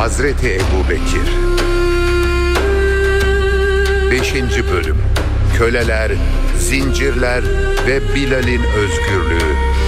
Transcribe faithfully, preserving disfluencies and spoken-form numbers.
Hazreti Ebubekir. Beşinci Bölüm. Köleler, zincirler ve Bilal'in özgürlüğü.